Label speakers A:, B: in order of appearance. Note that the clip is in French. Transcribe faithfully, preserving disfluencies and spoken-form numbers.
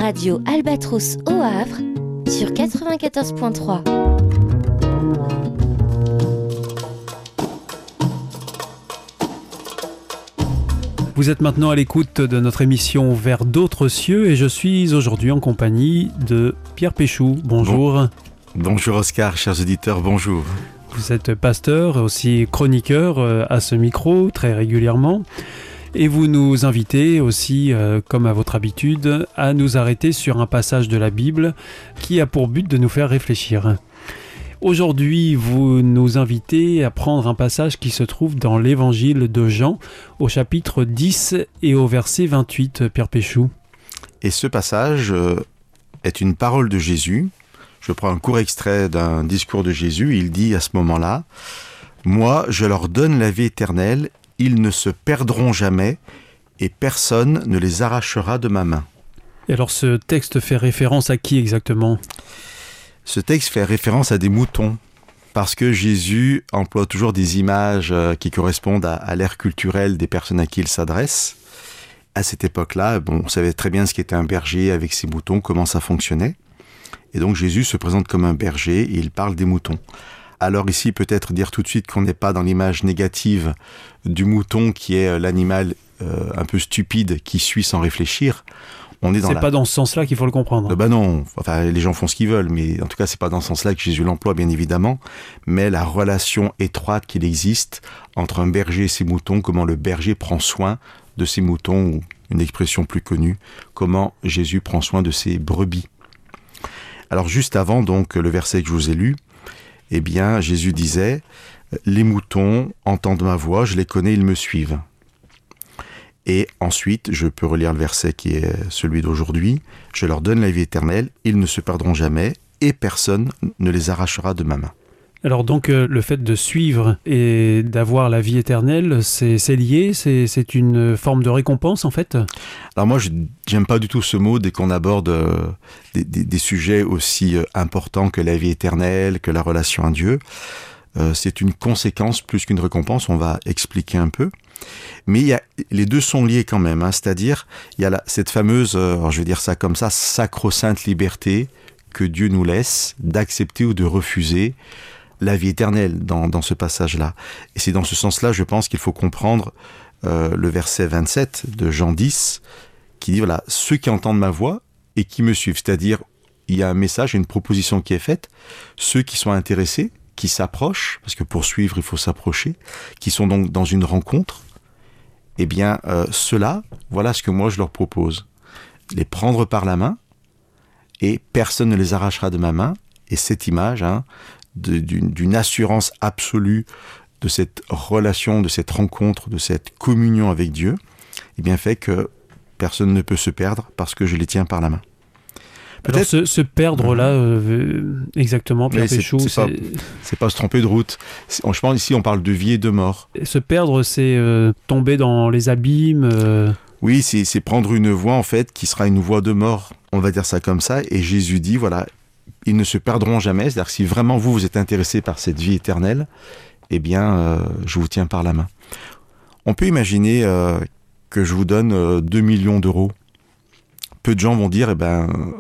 A: Radio Albatros au Havre sur quatre-vingt-quatorze point trois.
B: Vous êtes maintenant à l'écoute de notre émission Vers d'autres cieux et je suis aujourd'hui en compagnie de Pierre Péchou. Bonjour.
C: Bon. Bonjour Oscar, chers auditeurs, bonjour.
B: Vous êtes pasteur, aussi chroniqueur à ce micro très régulièrement. Et vous nous invitez aussi, euh, comme à votre habitude, à nous arrêter sur un passage de la Bible qui a pour but de nous faire réfléchir. Aujourd'hui, vous nous invitez à prendre un passage qui se trouve dans l'évangile de Jean, au chapitre dix et au verset vingt-huit, Pierre Péchou.
C: Et ce passage euh, est une parole de Jésus. Je prends un court extrait d'un discours de Jésus. Il dit à ce moment-là, « Moi, je leur donne la vie éternelle, ils ne se perdront jamais, et personne ne les arrachera de ma main. »
B: Et alors ce texte fait référence à qui exactement ?
C: Ce texte fait référence à des moutons, parce que Jésus emploie toujours des images qui correspondent à, à l'ère culturelle des personnes à qui il s'adresse. À cette époque-là, bon, on savait très bien ce qu'était un berger avec ses moutons, comment ça fonctionnait. Et donc Jésus se présente comme un berger et il parle des moutons. Alors ici, peut-être dire tout de suite qu'on n'est pas dans l'image négative du mouton qui est l'animal euh, un peu stupide qui suit sans réfléchir. On est dans
B: c'est
C: la...
B: pas dans ce sens-là qu'il faut le comprendre.
C: Euh, bah non, enfin les gens font ce qu'ils veulent, mais en tout cas c'est pas dans ce sens-là que Jésus l'emploie bien évidemment, mais la relation étroite qu'il existe entre un berger et ses moutons, comment le berger prend soin de ses moutons, ou une expression plus connue, comment Jésus prend soin de ses brebis. Alors juste avant donc le verset que je vous ai lu, eh bien Jésus disait « Les moutons entendent ma voix, je les connais, ils me suivent. » Et ensuite, je peux relire le verset qui est celui d'aujourd'hui. « Je leur donne la vie éternelle, ils ne se perdront jamais, et personne ne les arrachera de ma main. »
B: Alors donc euh, le fait de suivre et d'avoir la vie éternelle, c'est, c'est lié, c'est, c'est une forme de récompense en fait ?
C: Alors moi, je n'aime pas du tout ce mot dès qu'on aborde euh, des, des, des sujets aussi euh, importants que la vie éternelle, que la relation à Dieu. Euh, c'est une conséquence plus qu'une récompense, on va expliquer un peu. Mais il y a, les deux sont liés quand même, hein, c'est-à-dire il y a la, cette fameuse, euh, alors je vais dire ça comme ça, sacro-sainte liberté que Dieu nous laisse d'accepter ou de refuser la vie éternelle dans, dans ce passage-là. Et c'est dans ce sens-là, je pense qu'il faut comprendre euh, le verset vingt-sept de Jean dix, qui dit, voilà, ceux qui entendent ma voix et qui me suivent, c'est-à-dire, il y a un message, une proposition qui est faite, ceux qui sont intéressés, qui s'approchent, parce que pour suivre, il faut s'approcher, qui sont donc dans une rencontre, eh bien, euh, ceux-là, voilà ce que moi je leur propose. Les prendre par la main, et personne ne les arrachera de ma main, et cette image, hein, De, d'une, d'une assurance absolue de cette relation, de cette rencontre, de cette communion avec Dieu, eh bien fait que personne ne peut se perdre parce que je les tiens par la main.
B: Peut-être Alors se, se perdre là, euh, exactement, Pierre Péchou,
C: c'est, c'est, c'est... Pas, c'est pas se tromper de route. C'est, je pense ici on parle de vie et de mort.
B: Se perdre, c'est euh, tomber dans les abîmes. Euh...
C: Oui, c'est, c'est prendre une voie en fait qui sera une voie de mort. On va dire ça comme ça. Et Jésus dit voilà. Ils ne se perdront jamais, c'est-à-dire que si vraiment vous, vous êtes intéressé par cette vie éternelle, eh bien, euh, je vous tiens par la main. On peut imaginer euh, que je vous donne euh, deux millions d'euros. Peu de gens vont dire, eh ben,